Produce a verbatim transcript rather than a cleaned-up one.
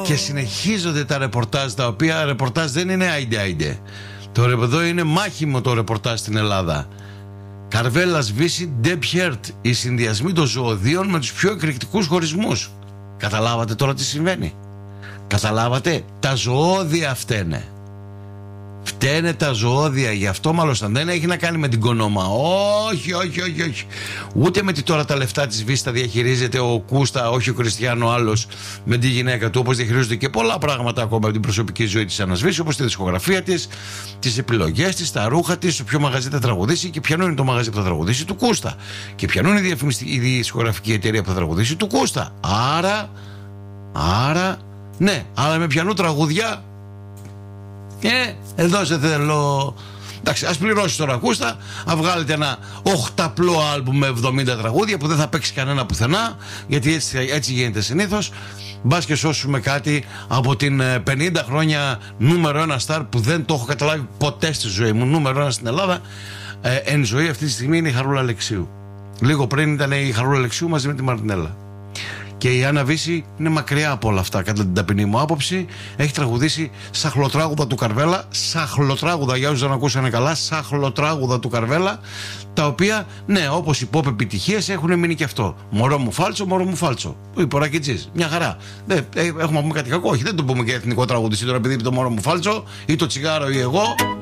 Και συνεχίζονται τα ρεπορτάζ, τα οποία ρεπορτάζ δεν είναι άιντε άιντε. Το εδώ είναι μάχημο το ρεπορτάζ στην Ελλάδα. Καρβέλα σβήσει Ντεπιέρτ, οι συνδυασμοί των ζωοδίων με τους πιο εκρηκτικούς χωρισμούς. Καταλάβατε τώρα τι συμβαίνει? Καταλάβατε? Τα ζωώδια φταίνε. Φταίνε τα ζωώδια, γι' αυτό μάλλον δεν έχει να κάνει με την κονόμα. Όχι, όχι, όχι, όχι. Ούτε με τι τώρα τα λεφτά της Βίστα διαχειρίζεται ο Κούστα, όχι ο Κριστιανό άλλος, με τη γυναίκα του, όπως διαχειρίζονται και πολλά πράγματα ακόμα από την προσωπική ζωή της Ανασβήση, όπως τη δισκογραφία της, τις επιλογές της, τα ρούχα της, στο ποιο μαγαζί θα τραγουδήσει και ποιανού είναι το μαγαζί που θα τραγουδήσει του Κούστα. Και ποιανού είναι η, η δισκογραφική εταιρεία που θα τραγουδήσει του Κούστα. Άρα, άρα, ναι, αλλά με ποιανού τραγουδιά. Ε, εδώ σε θέλω. Εντάξει, ας πληρώσει τώρα Κούστα, να βγάλετε ένα οχταπλό άλμπουμ με εβδομήντα τραγούδια που δεν θα παίξει κανένα πουθενά, γιατί έτσι, έτσι γίνεται συνήθως. Μπας και σώσουμε κάτι από την πενήντα χρόνια νούμερο ένα στάρ που δεν το έχω καταλάβει ποτέ στη ζωή μου. Νούμερο ένα στην Ελλάδα, ε, εν ζωή αυτή τη στιγμή είναι η Χαρούλα Αλεξίου. Λίγο πριν ήταν η Χαρούλα Αλεξίου μαζί με τη Μαρτινέλα. Και η Άννα Βύση είναι μακριά από όλα αυτά, κατά την ταπεινή μου άποψη. Έχει τραγουδήσει σαχλοτράγουδα του Καρβέλα. Σαχλοτράγουδα, για όσους δεν ακούσανε καλά, σαχλοτράγουδα του Καρβέλα. Τα οποία, ναι, όπως οι pop επιτυχίες έχουν μείνει και αυτό. Μωρό μου φάλτσο, μωρό μου φάλτσο. Η Πορακιτζής, μια χαρά. Δεν, έχουμε να πούμε κάτι κακό, όχι, δεν το πούμε και εθνικό τραγούδι τώρα, επειδή είπε το μωρό μου φάλτσο ή το τσιγάρο ή εγώ.